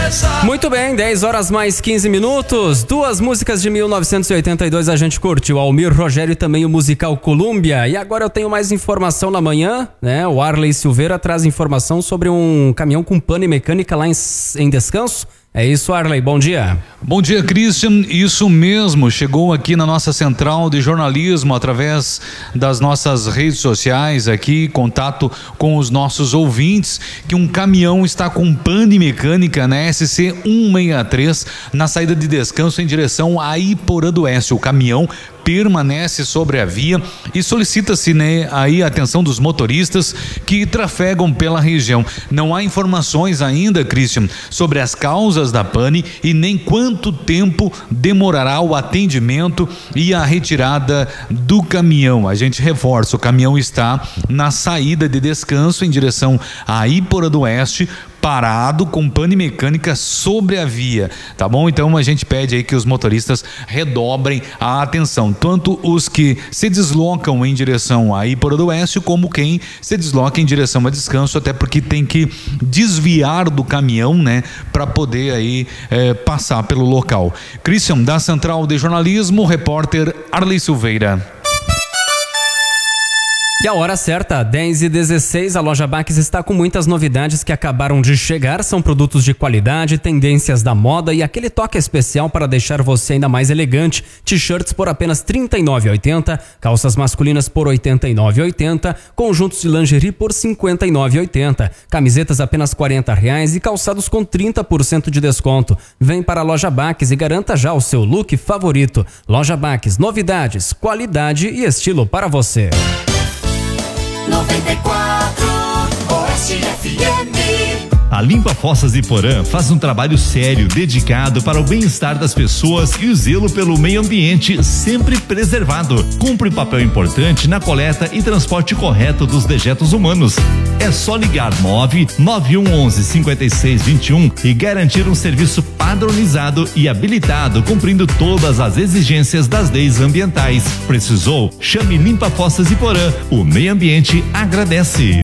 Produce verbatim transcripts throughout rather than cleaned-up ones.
Muito bem, dez horas mais quinze minutos. Duas músicas de mil novecentos e oitenta e dois a gente curtiu. Almir Rogério e também o musical Colômbia. E agora eu tenho mais informação na manhã, né? O Arley Silveira traz informação sobre um caminhão com pane mecânica lá em, em Descanso. É isso, Arley, bom dia. Bom dia, Christian, isso mesmo, chegou aqui na nossa central de jornalismo através das nossas redes sociais aqui, contato com os nossos ouvintes, que um caminhão está com pane mecânica na S C cento e sessenta e três na saída de Descanso em direção a Iporã do Oeste. O caminhão permanece sobre a via e solicita-se, né, aí a atenção dos motoristas que trafegam pela região. Não há informações ainda, Christian, sobre as causas da pane e nem quanto tempo demorará o atendimento e a retirada do caminhão. A gente reforça, o caminhão está na saída de Descanso em direção a Iporã do Oeste, parado com pane mecânica sobre a via, tá bom? Então a gente pede aí que os motoristas redobrem a atenção, tanto os que se deslocam em direção a Iporã do Oeste, como quem se desloca em direção a Descanso, até porque tem que desviar do caminhão, né, para poder aí é, passar pelo local. Christian, da Central de Jornalismo, repórter Arley Silveira. E a hora certa, dez e dezesseis, a Loja Baques está com muitas novidades que acabaram de chegar. São produtos de qualidade, tendências da moda e aquele toque especial para deixar você ainda mais elegante. T-shirts por apenas trinta e nove reais e oitenta centavos, calças masculinas por oitenta e nove reais e oitenta centavos, conjuntos de lingerie por cinquenta e nove reais e oitenta centavos, camisetas apenas quarenta reais e calçados com trinta por cento de desconto. Vem para a Loja Baques e garanta já o seu look favorito. Loja Baques, novidades, qualidade e estilo para você. noventa e quatro Oeste F M. A Limpa Fossas Iporã faz um trabalho sério, dedicado para o bem-estar das pessoas e o zelo pelo meio ambiente sempre preservado. Cumpre papel importante na coleta e transporte correto dos dejetos humanos. É só ligar nove nove um onze cinquenta e seis vinte e um e garantir um serviço padronizado e habilitado, cumprindo todas as exigências das leis ambientais. Precisou? Chame Limpa Fossas Iporã. O meio ambiente agradece.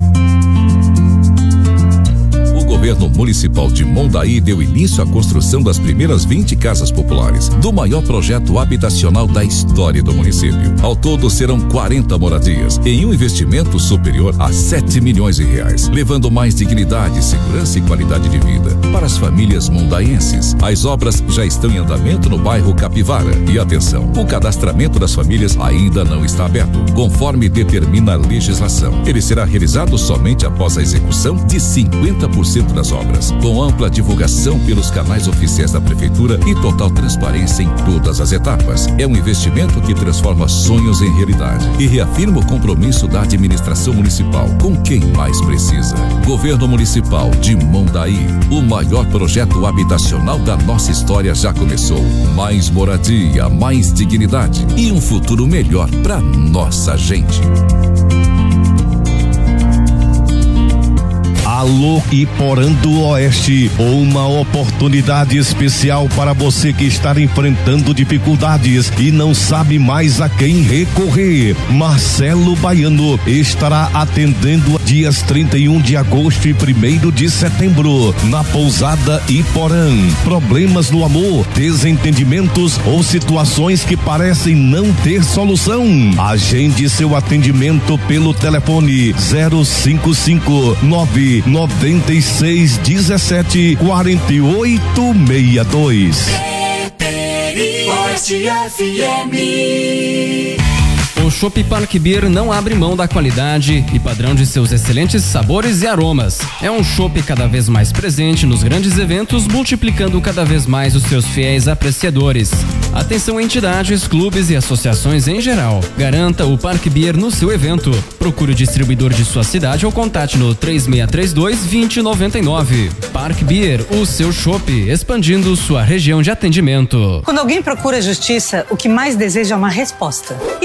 O governo municipal de Mondaí deu início à construção das primeiras vinte casas populares do maior projeto habitacional da história do município. Ao todo serão quarenta moradias em um investimento superior a sete milhões de reais, levando mais dignidade, segurança e qualidade de vida para as famílias mondaenses. As obras já estão em andamento no bairro Capivara. E atenção, o cadastramento das famílias ainda não está aberto, conforme determina a legislação. Ele será realizado somente após a execução de cinquenta por cento das obras, com ampla divulgação pelos canais oficiais da Prefeitura e total transparência em todas as etapas. É um investimento que transforma sonhos em realidade e reafirma o compromisso da administração municipal com quem mais precisa. Governo Municipal de Mondaí, o maior projeto habitacional da nossa história já começou. Mais moradia, mais dignidade e um futuro melhor para nossa gente. Alô Iporã do Oeste, uma oportunidade especial para você que está enfrentando dificuldades e não sabe mais a quem recorrer. Marcelo Baiano estará atendendo dias trinta e um de agosto e primeiro de setembro na pousada Iporã. Problemas no amor, desentendimentos ou situações que parecem não ter solução? Agende seu atendimento pelo telefone zero cinco cinco nove noventa e seis dezessete quarenta e oito sessenta e dois. Oeste F M. O Chopp Park Beer não abre mão da qualidade e padrão de seus excelentes sabores e aromas. É um chopp cada vez mais presente nos grandes eventos, multiplicando cada vez mais os seus fiéis apreciadores. Atenção entidades, clubes e associações em geral. Garanta o Park Beer no seu evento. Procure o distribuidor de sua cidade ou contate no três seis três dois, dois zero nove nove. Park Beer, o seu chopp, expandindo sua região de atendimento. Quando alguém procura justiça, o que mais deseja é uma resposta. E para que ela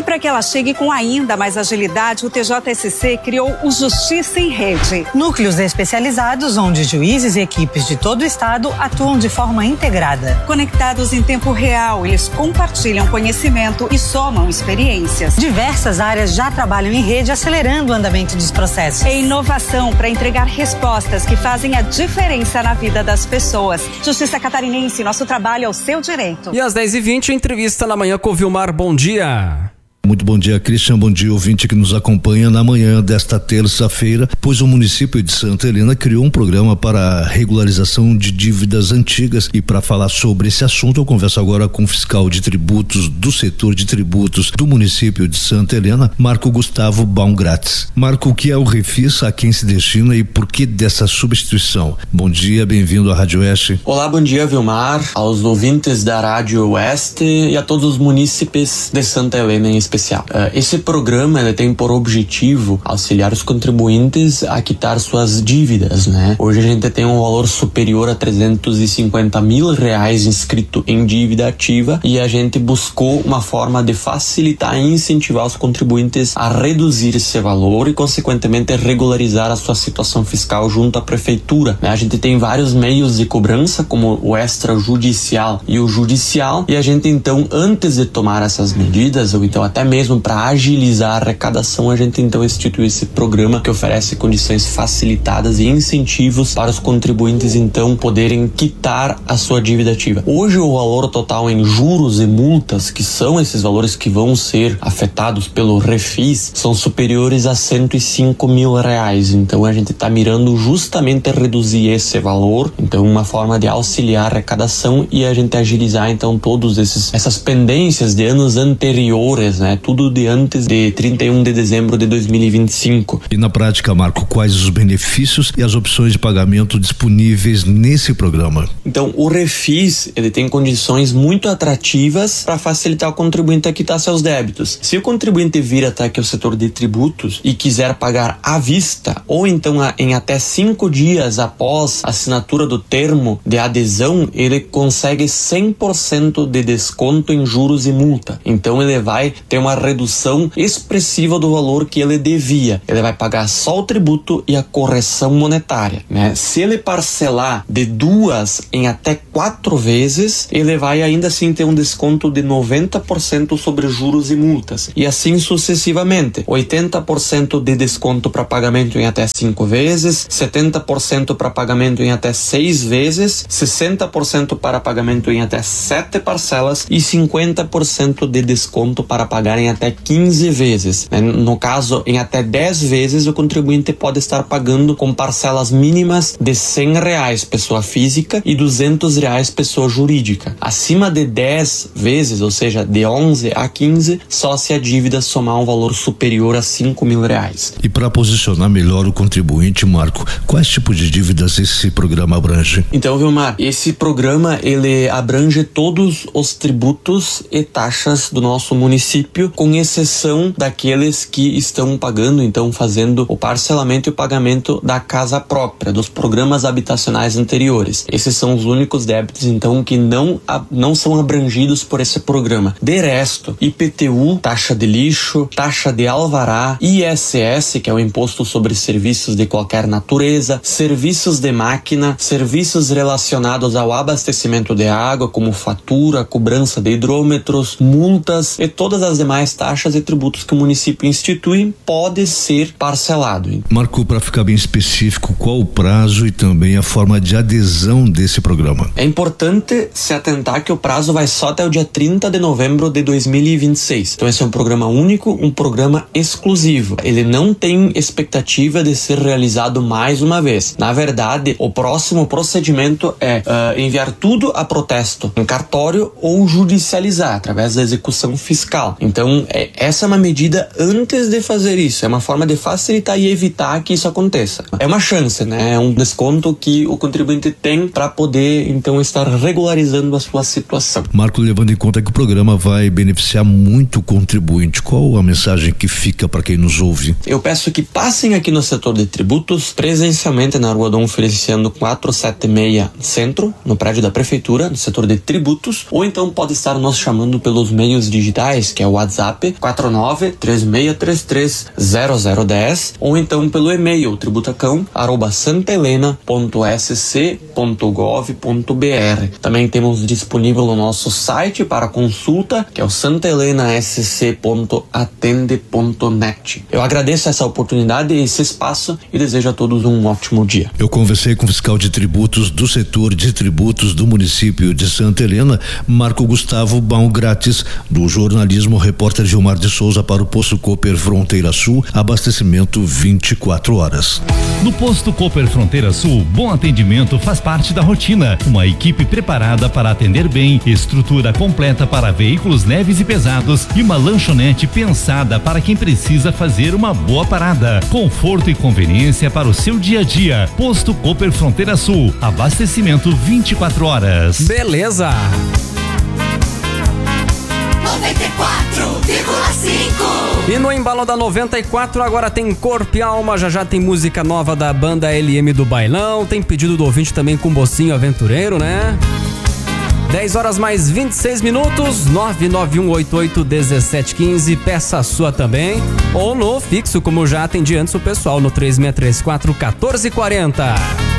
chegue com ainda mais agilidade, o T J S C criou o Justiça em Rede. Núcleos especializados onde juízes e equipes de todo o estado atuam de forma integrada. Conectados em tempo real, eles compartilham conhecimento e somam experiências. Diversas áreas já trabalham em rede, acelerando o andamento dos processos. É inovação para entregar respostas que fazem a diferença na vida das pessoas. Justiça Catarinense, nosso trabalho é o seu direito. E às dez e vinte, entrevista na manhã com o Vilmar. Bom dia. Muito bom dia, Christian. Bom dia, ouvinte que nos acompanha na manhã desta terça-feira, pois o município de Santa Helena criou um programa para a regularização de dívidas antigas, e para falar sobre esse assunto eu converso agora com o fiscal de tributos do setor de tributos do município de Santa Helena, Marco Gustavo Baumgratz. Marco, o que é o Refis, a quem se destina e por que dessa substituição? Bom dia, bem-vindo à Rádio Oeste. Olá, bom dia, Vilmar, aos ouvintes da Rádio Oeste e a todos os munícipes de Santa Helena em especial. Esse programa ele tem por objetivo auxiliar os contribuintes a quitar suas dívidas, né? Hoje a gente tem um valor superior a trezentos e cinquenta mil reais inscrito em dívida ativa, e a gente buscou uma forma de facilitar e incentivar os contribuintes a reduzir esse valor e, consequentemente, regularizar a sua situação fiscal junto à prefeitura, né? A gente tem vários meios de cobrança, como o extrajudicial e o judicial, e a gente então, antes de tomar essas medidas, ou então até mesmo para agilizar a arrecadação, a gente então instituiu esse programa que oferece condições facilitadas e incentivos para os contribuintes então poderem quitar a sua dívida ativa. Hoje o valor total em juros e multas, que são esses valores que vão ser afetados pelo Refis, são superiores a cento e cinco mil reais. Então a gente está mirando justamente a reduzir esse valor, então uma forma de auxiliar a arrecadação e a gente agilizar então todos esses essas pendências de anos anteriores, né? Tudo de antes de trinta e um de dezembro de dois mil e vinte e cinco. E na prática, Marco, quais os benefícios e as opções de pagamento disponíveis nesse programa? Então, o Refis, ele tem condições muito atrativas para facilitar o contribuinte a quitar seus débitos. Se o contribuinte vir até aqui ao setor de tributos e quiser pagar à vista, ou então em até cinco dias após a assinatura do termo de adesão, ele consegue cem por cento de desconto em juros e multa. Então, ele vai ter uma redução expressiva do valor que ele devia. Ele vai pagar só o tributo e a correção monetária, né? Se ele parcelar de duas em até quatro vezes, ele vai ainda assim ter um desconto de noventa por cento sobre juros e multas, e assim sucessivamente. oitenta por cento de desconto para pagamento em até cinco vezes, setenta por cento para pagamento em até seis vezes, sessenta por cento para pagamento em até sete parcelas e cinquenta por cento de desconto para pagar em até quinze vezes. No caso, em até dez vezes, o contribuinte pode estar pagando com parcelas mínimas de cem reais pessoa física e duzentos reais pessoa jurídica. Acima de dez vezes, ou seja, de onze a quinze, só se a dívida somar um valor superior a cinco mil reais. E para posicionar melhor o contribuinte, Marco, quais tipos de dívidas esse programa abrange? Então, Vilmar, esse programa ele abrange todos os tributos e taxas do nosso município, com exceção daqueles que estão pagando, então fazendo o parcelamento e o pagamento da casa própria, dos programas habitacionais anteriores. Esses são os únicos débitos, então, que não, não são abrangidos por esse programa. De resto, I P T U, taxa de lixo, taxa de alvará, I S S, que é o imposto sobre serviços de qualquer natureza, serviços de máquina, serviços relacionados ao abastecimento de água, como fatura, cobrança de hidrômetros, multas e todas as demais taxas e tributos que o município institui, pode ser parcelado. Marco, para ficar bem específico, qual o prazo e também a forma de adesão desse programa? É importante se atentar que o prazo vai só até o dia trinta de novembro de dois mil e vinte e seis. Então esse é um programa único, um programa exclusivo. Ele não tem expectativa de ser realizado mais uma vez. Na verdade, o próximo procedimento é uh, enviar tudo a protesto em cartório ou judicializar através da execução fiscal. Então, é, essa é uma medida antes de fazer isso. É uma forma de facilitar e evitar que isso aconteça. É uma chance, né? É um desconto que o contribuinte tem para poder, então, estar regularizando a sua situação. Marco, levando em conta que o programa vai beneficiar muito o contribuinte, qual a mensagem que fica para quem nos ouve? Eu peço que passem aqui no setor de tributos, presencialmente na Rua Dom Feliciano quatrocentos e setenta e seis Centro, no prédio da Prefeitura, no setor de tributos, ou então pode estar nos chamando pelos meios digitais, que é o WhatsApp quatro nove três seis três três zero zero um zero ou então pelo e-mail tributacão arroba santahelena ponto s c ponto gov ponto b r. Também temos disponível no nosso site para consulta, que é o santahelena s c ponto atende ponto net. Eu agradeço essa oportunidade e esse espaço e desejo a todos um ótimo dia. Eu conversei com o fiscal de tributos do setor de tributos do município de Santa Helena, Marco Gustavo Baumgratis, do jornalismo repórter Gilmar de Souza para o Posto Cooper Fronteira Sul, abastecimento vinte e quatro horas. No Posto Cooper Fronteira Sul, bom atendimento faz parte da rotina. Uma equipe preparada para atender bem, estrutura completa para veículos leves e pesados e uma lanchonete pensada para quem precisa fazer uma boa parada. Conforto e conveniência para o seu dia a dia. Posto Cooper Fronteira Sul, abastecimento vinte e quatro horas. Beleza! noventa e quatro vírgula cinco. E no embalo da noventa e quatro agora tem Corpo e Alma, já já tem música nova da banda L M do Bailão, tem pedido do ouvinte também com Bocinho Aventureiro, né? dez horas mais vinte e seis minutos, nove nove um oito oito um sete um cinco, peça a sua também, ou no fixo, como já atendi antes o pessoal, no três seis três quatro um quatro quatro zero.